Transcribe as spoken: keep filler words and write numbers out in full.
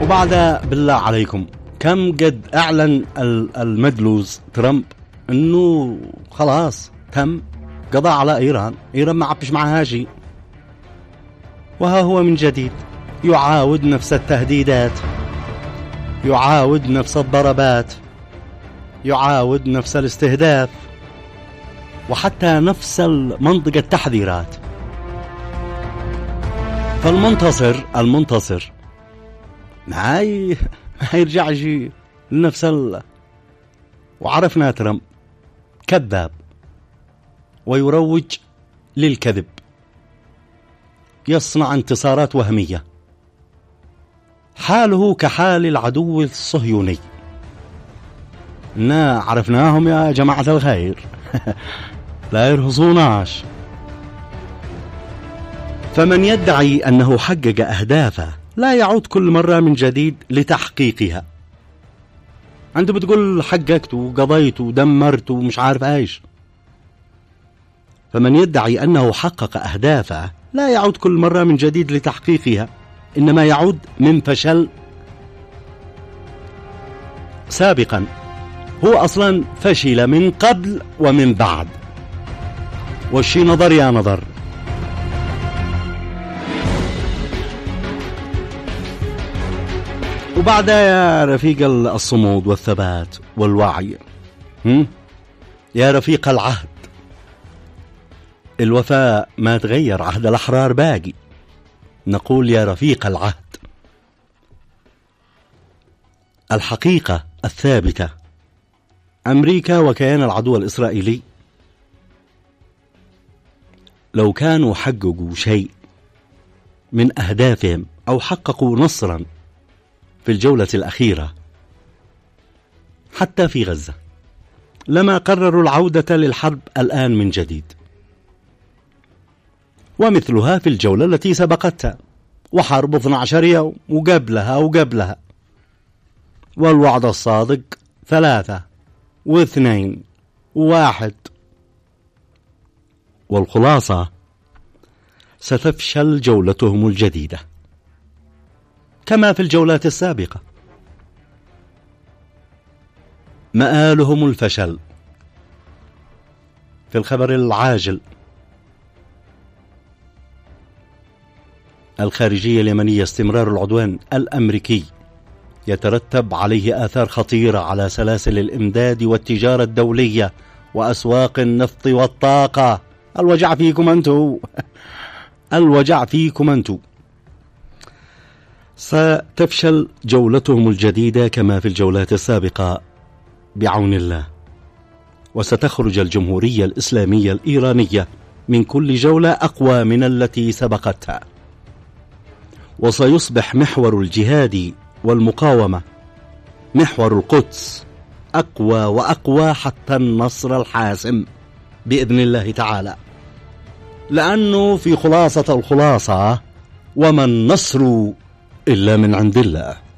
وبعدها بالله عليكم كم قد أعلن المدلوز ترامب أنه خلاص تم قضاء على إيران، إيران ما عبش معها شيء، وها هو من جديد يعاود نفس التهديدات، يعاود نفس الضربات، يعاود نفس الاستهداف، وحتى نفس منطقة التحذيرات. فالمنتصر المنتصر هاي هيرجع يجي لنفس ال... وعرفنا ترامب كذاب ويروج للكذب، يصنع انتصارات وهمية، حاله كحال العدو الصهيوني. نا عرفناهم يا جماعة الخير لا يرهصوناش. فمن يدعي أنه حقق أهدافه لا يعود كل مرة من جديد لتحقيقها. أنت بتقول حققت وقضيت ودمرت ومش عارف ايش. فمن يدعي أنه حقق أهدافه لا يعود كل مرة من جديد لتحقيقها، إنما يعود من فشل سابقا. هو أصلا فشل من قبل ومن بعد، والشي نظر يا نظر. وبعدها يا رفيق الصمود والثبات والوعي، هم؟ يا رفيق العهد، الوفاء ما تغير، عهد الأحرار باقي. نقول يا رفيق العهد، الحقيقة الثابتة، أمريكا وكيان العدو الإسرائيلي لو كانوا حققوا شيء من أهدافهم أو حققوا نصرا في الجولة الأخيرة حتى في غزة لما قرروا العودة للحرب الآن من جديد، ومثلها في الجولة التي سبقتها، وحرب اثنا عشر يوم وقبلها وقبلها، والوعد الصادق ثلاثة واثنين وواحد. والخلاصة ستفشل جولتهم الجديدة كما في الجولات السابقة. مآلهم الفشل. في الخبر العاجل، الخارجية اليمنية، استمرار العدوان الأمريكي يترتب عليه آثار خطيرة على سلاسل الإمداد والتجارة الدولية وأسواق النفط والطاقة. الوجع فيكم أنتو الوجع فيكم أنتو. ستفشل جولتهم الجديدة كما في الجولات السابقة بعون الله، وستخرج الجمهورية الإسلامية الإيرانية من كل جولة أقوى من التي سبقتها، وسيصبح محور الجهاد والمقاومة، محور القدس، أقوى وأقوى حتى النصر الحاسم بإذن الله تعالى. لأنه في خلاصة الخلاصة، وما النصر إلا من عند الله.